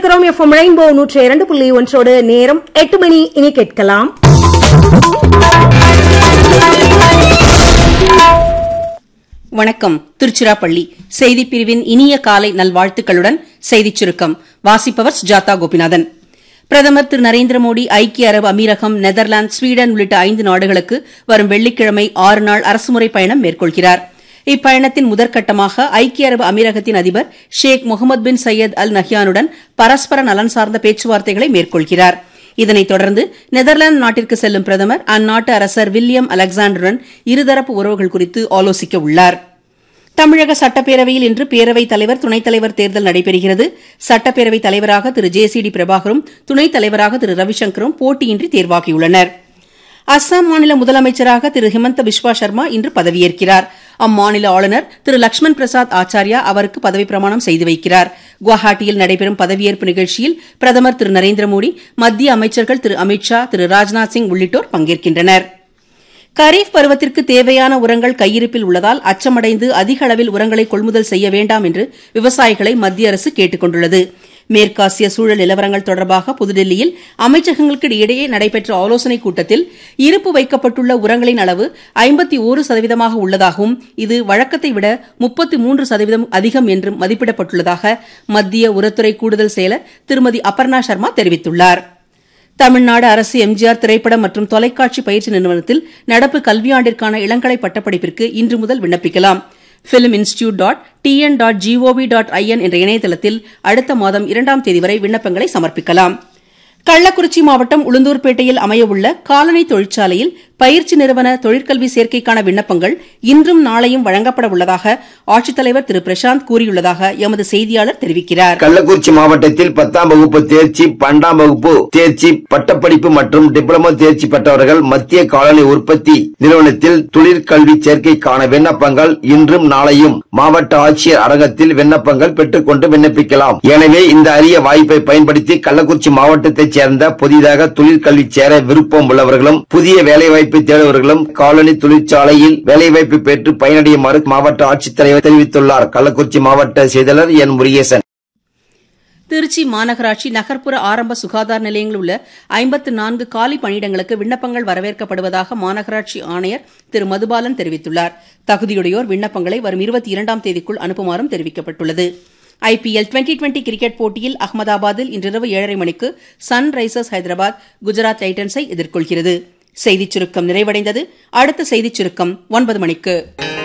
இணைந்திருக்கிறோம் FM rainbow 102.1 நேரம் 8 மணி. இனி கேட்கலாம் வணக்கம். திருச்சிராப்பள்ளி செய்திப் பிரிவின் இனிய காலை நல்வாழ்த்துக்களுடன் செய்திச் சுருக்கம் வாசிப்பவர் சுஜாதா கோபிநாதன். பிரதமர் திரு நரேந்திர மோடி ஐக்கிய அரபு அமீரகம், நெதர்லாந்து, ஸ்வீடன் உள்ளிட்ட 5 நாடுகளுக்கு வரும் வெள்ளிக்கிழமை 6 நாள் அரசுமுறை பயணம் மேற்கொள்கிறார். இப்பயணத்தின் முதற்கட்டமாக ஐக்கிய அரபு அமீரகத்தின் அதிபர் ஷேக் முகமது பின் சையத் அல் நஹ்யானுடன் பரஸ்பர நலன் சார்ந்த பேச்சுவார்த்தைகளை மேற்கொள்கிறார். இதனைத் தொடர்ந்து நெதர்லாந்து நாட்டிற்கு செல்லும் பிரதமர் அந்நாட்டு அரசர் வில்லியம் அலெக்சாண்டருடன் இருதரப்பு உறவுகள் குறித்து ஆலோசிக்க உள்ளார். தமிழக சட்டப்பேரவையில் இன்று பேரவைத் தலைவர், துணைத் தலைவர் தேர்தல் நடைபெறுகிறது. சட்டப்பேரவைத் தலைவராக திரு ஜே.சி.டி. பிரபாகரும், துணைத் தலைவராக திரு ரவிசங்கரும் போட்டியின்றி தேர்வாகியுள்ளனர். அஸ்ஸாம் மாநில முதலமைச்சராக திரு ஹிமந்த பிஸ்வா சர்மா இன்று பதவியேற்கிறார். அம்மாநில ஆளுநர் திரு லக்ஷ்மண் பிரசாத் ஆச்சாரியா அவருக்கு பதவிப் பிரமாணம் செய்து வைக்கிறார். குவஹாட்டியில் நடைபெறும் பதவியேற்பு நிகழ்ச்சியில் பிரதமர் திரு நரேந்திர மோடி, மத்திய அமைச்சர்கள் திரு அமித் ஷா, திரு ராஜ்நாத் சிங் உள்ளிட்டோர் பங்கேற்கின்றனர். கரீப் பருவத்திற்கு தேவையான உரங்கள் கையிருப்பில் உள்ளதால் அச்சமடைந்து அதிக அளவில் உரங்களை கொள்முதல் செய்ய வேண்டாம் என்று விவசாயிகளை மத்திய அரசு கேட்டுக் கொண்டுள்ளது. மேற்காசிய சூழல் நிலவரங்கள் தொடர்பாக புதுதில்லியில் அமைச்சகங்களுக்கு இடையே நடைபெற்ற ஆலோசனைக் கூட்டத்தில் இருப்பு வைக்கப்பட்டுள்ள உரங்களின் அளவு 51% உள்ளதாகவும் இது வழக்கத்தை விட 33% அதிகம் என்றும் மதிப்பிடப்பட்டுள்ளதாக மத்திய உரத்துறை கூடுதல் செயலர் திருமதி அபர்ணா சர்மா தெரிவித்துள்ளார். தமிழ்நாடு அரசு எம்ஜிஆர் திரைப்படம் மற்றும் தொலைக்காட்சி பயிற்சி நிறுவனத்தில் நடப்பு கல்வியாண்டிற்கான இளங்கலை பட்டப்படிப்பிற்கு இன்று முதல் விண்ணப்பிக்கலாம். filminstitute.tn.gov.in என்ற இணையதளத்தில் அடுத்த மாதம் 2ஆம் தேதி வரை விண்ணப்பங்களை சமர்ப்பிக்கலாம். கள்ளக்குறிச்சி மாவட்டம் உளுந்தூர்பேட்டையில் அமையவுள்ள காலனி தொழிற்சாலையில் பயிற்சி நிறுவன தொழிற்கல்வி சேர்க்கைக்கான விண்ணப்பங்கள் இன்றும் நாளையும் வழங்கப்பட உள்ளதாக ஆட்சித்தலைவர் திரு பிரசாந்த் கூறியுள்ளதாக எமது செய்தியாளர் தெரிவிக்கிறார். கள்ளக்குறிச்சி மாவட்டத்தில் 10ஆம் வகுப்பு தேர்ச்சி, 12ஆம் வகுப்பு தேர்ச்சி, பட்டப்படிப்பு மற்றும் டிப்ளமோ தேர்ச்சி பெற்றவர்கள் மத்திய காலனி உற்பத்தி நிறுவனத்தில் தொழிற்கல்வி சேர்க்கைக்கான விண்ணப்பங்கள் இன்றும் நாளையும் மாவட்ட ஆட்சியர் அரங்கத்தில் விண்ணப்பங்கள் பெற்றுக்கொண்டு விண்ணப்பிக்கலாம். எனவே இந்த அரிய வாய்ப்பை பயன்படுத்தி கள்ளக்குறிச்சி மாவட்டத்தைச் சேர்ந்த புதிதாக தொழிற்கல்வி சேர விருப்பம் உள்ளவர்களும் புதிய வேலைவாய்ப்பு தேடுவர்களும் காலனி தொழிற்சாலையில் வேலைவாய்ப்பு பெற்று பயனடையுமாறு மாவட்ட ஆட்சித்தலைவர் தெரிவித்துள்ளார். கள்ளக்குறிச்சி மாவட்ட செயலாளர் என் முருகேசன். திருச்சி மாநகராட்சி நகர்ப்புற ஆரம்ப சுகாதார நிலையங்களில் உள்ள 54 காலி பணியிடங்களுக்கு விண்ணப்பங்கள் வரவேற்கப்படுவதாக மாநகராட்சி ஆணையர் திரு மதுபாலன் தெரிவித்துள்ளார். தகுதியுடையோர் விண்ணப்பங்களை வரும் 22ஆம் தேதிக்குள் அனுப்புமாறும் தெரிவிக்கப்பட்டுள்ளது. ஐபிஎல் 2020 கிரிக்கெட் போட்டியில் அகமதாபாத்தில் இன்றிரவு 7:30 மணிக்கு சன்ரைசர்ஸ் ஹைதராபாத் குஜராத் டைட்டன்ஸை எதிர்கொள்கிறது. செய்திச் சுருக்கம் நிறைவடைந்தது. அடுத்த செய்திச் சுருக்கம் 9 மணிக்கு.